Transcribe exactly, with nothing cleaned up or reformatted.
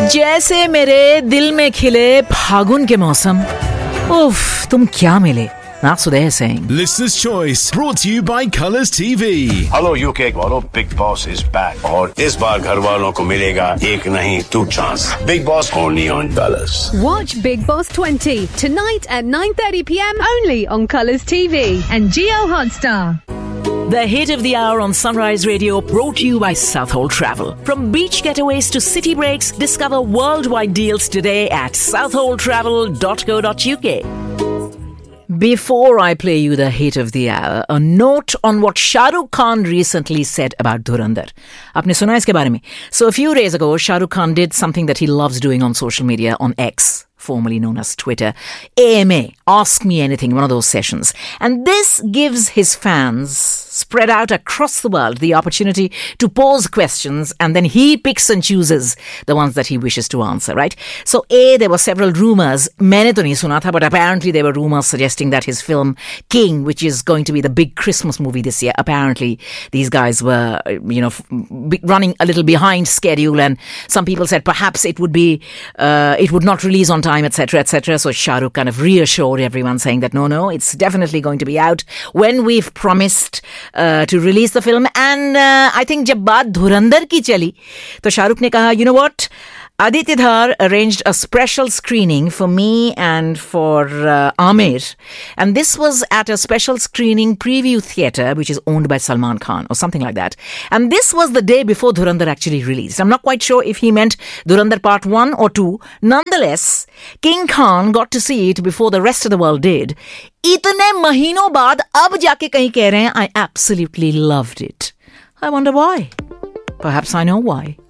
जैसे मेरे दिल में खिले फागुन के मौसम, उफ तुम क्या मिले. That's what they're saying. Listener's Choice brought to you by Colours T V. Hello U K वालों, Big Boss is back और इस बार घर वालों को मिलेगा एक नहीं two chance. Big Boss only on Colours. Watch Big Boss twenty tonight at nine thirty p m only on Colours T V and Geo Hotstar. The hit of the hour on Sunrise Radio brought to you by Southhold Travel. From beach getaways to city breaks, discover worldwide deals today at southhold travel dot co dot u k. Before I play you the hit of the hour, a note on what Shah Rukh Khan recently said about Dhurandhar. Aapne suna iske bare mein? So a few days ago, Shah Rukh Khan did something that he loves doing on social media, on X, formerly known as Twitter. A M A, Ask Me Anything, one of those sessions. And this gives his fans spread out across the world the opportunity to pose questions, and then he picks and chooses the ones that he wishes to answer, right? So A, there were several rumors. Maine to nahi suna tha, but apparently there were rumors suggesting that his film King, which is going to be the big Christmas movie this year, apparently these guys were, you know, running a little behind schedule, and some people said perhaps it would be, uh, it would not release on time, et cetera, et cetera. So Shah Rukh kind of reassured everyone, saying that no, no, it's definitely going to be out when we've promised uh, to release the film. And uh, I think जब बात धुरंधर की चली, तो शाहरुख ने कहा, you know what? Aditya Dhar arranged a special screening for me and for uh, Amir. And this was at a special screening preview theatre, which is owned by Salman Khan or something like that. And this was the day before Dhurandhar actually released. I'm not quite sure if he meant Dhurandhar Part one or two. Nonetheless, King Khan got to see it before the rest of the world did. Itne mahino baad ab jaake kahin keh rahe hain, I absolutely loved it. I wonder why. Perhaps I know why.